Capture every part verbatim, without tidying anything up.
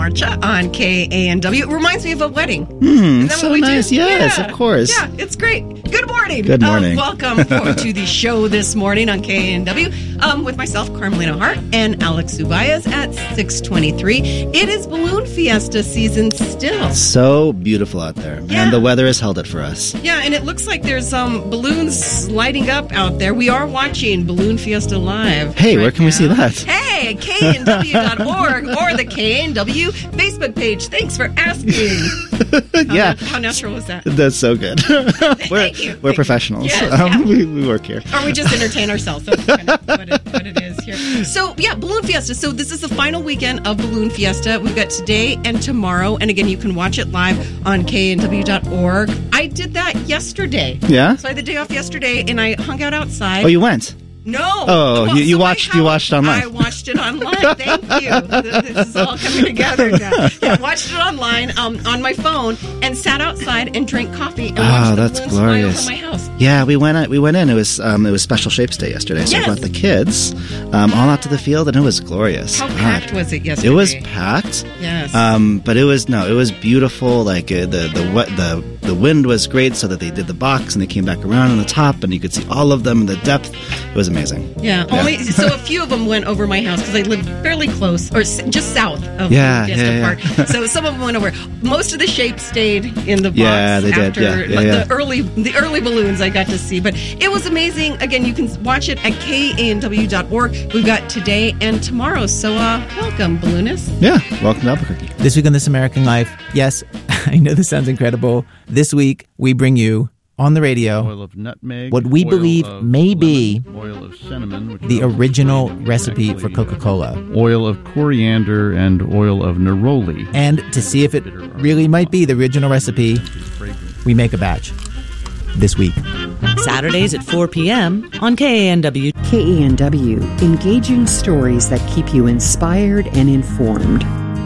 Marcha on K A N W. It reminds me of a wedding. Hmm, so nice. Do? Yes, yeah. of course. Yeah, it's great. Good morning. Good morning. Um, welcome for, to the show this morning on K A N W um, with myself, Carmelina Hart, and Alex Ubayas at six twenty-three. It is Balloon Fiesta season still. So beautiful out there. Yeah. And the weather has held it for us. Yeah, and it looks like there's some um, balloons lighting up out there. We are watching Balloon Fiesta live. Hey, right where can now. we see that? Hey, K A N W dot org or the K A N W Facebook page. Thanks for asking. How yeah. Na- how natural was that? That's so good. we're Thank you. we're Thank professionals. Yes, um, yeah. we, we work here. Or we just entertain ourselves. That's kind of what it, what it is here. So, yeah, Balloon Fiesta. So this is the final weekend of Balloon Fiesta. We've got today and tomorrow. And again, you can watch it live on K A N W dot org. I did that yesterday. Yeah? So I had the day off yesterday, and I hung out outside. Oh, you went? No. Oh, well, you, you so watched you watched online. I watched it online. Thank you. This is all coming together now. Yeah, watched it online um, on my phone and sat outside and drank coffee and oh, watched the that's balloons fly glorious. over my house. Yeah, we went we went in. It was um, it was Special Shapes Day yesterday, so Yes. we brought the kids um, all out to the field, and it was glorious. How God. packed was it yesterday? It was packed. Yes. Um, but it was no, it was beautiful. Like uh, the the what the the wind was great, so that they did the box and they came back around on the top, and you could see all of them in the depth. It was amazing. Yeah. Yeah. Only so a few of them went over my house because I live fairly close or s- just south of Yeah, Fiesta yeah, yeah. Park. So some of them went over. Most of the shapes stayed in the box. Yeah, they did. after Yeah, yeah, like, yeah. the early the early balloons I got to see. But it was amazing. Again, you can watch it at K A N W dot org. We've got today and tomorrow. So uh, welcome, balloonists. Yeah, welcome to Albuquerque. This week on This American Life, yes, I know this sounds incredible. This week, we bring you on the radio oil of nutmeg, what we oil believe of may be lemon, oil of cinnamon, which the is original actually, recipe for Coca-Cola. oil of coriander and oil of neroli. And to see if it really might be the original recipe, we make a batch this week. Saturdays at four p.m. on K A N W. K A N W, engaging stories that keep you inspired and informed.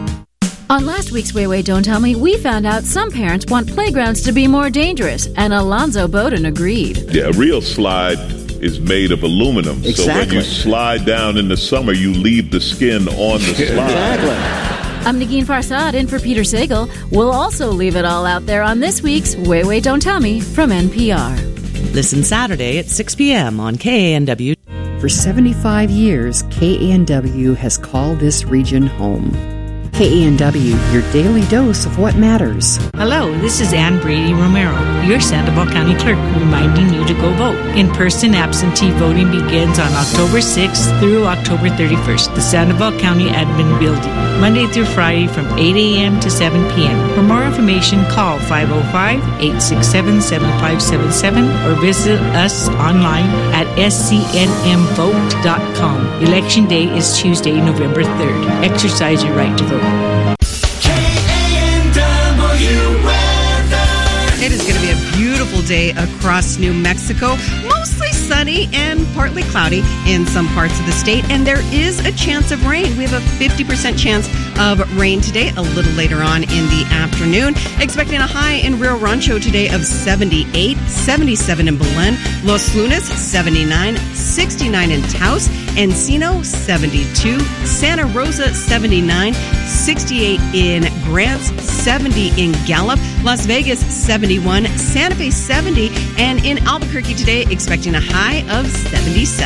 On last week's Way Way Don't Tell Me, we found out some parents want playgrounds to be more dangerous, and Alonzo Bowden agreed. Yeah, a real slide is made of aluminum. Exactly. So when you slide down in the summer, you leave the skin on the slide. Exactly. I'm Nagin Farsad in for Peter Sagal. We'll also leave it all out there on this week's Way Way Don't Tell Me from N P R. Listen Saturday at six p.m. on K A N W. For seventy-five years, K A N W has called this region home. K A N W, your daily dose of what matters. Hello, this is Ann Brady Romero, your Sandoval County Clerk, reminding you to go vote. In-person absentee voting begins on October sixth through October thirty-first, the Sandoval County Admin Building, Monday through Friday from eight a.m. to seven p.m. For more information, call five oh five, eight six seven, seven five seven seven or visit us online at s c n m vote dot com. Election Day is Tuesday, November third. Exercise your right to vote. It is going to be a beautiful day across New Mexico. Mostly sunny and partly cloudy in some parts of the state. And there is a chance of rain. We have a fifty percent chance of rain today, a little later on in the afternoon. Expecting a high in Rio Rancho today of seventy-eight, seventy-seven in Belen, Los Lunas, seventy-nine, sixty-nine in Taos, Encino, seventy-two, Santa Rosa, seventy-nine, sixty-eight in Grants, seventy in Gallup, Las Vegas, seventy-one, Santa Fe, seventy, and in Albuquerque today, expecting a high of seventy-seven.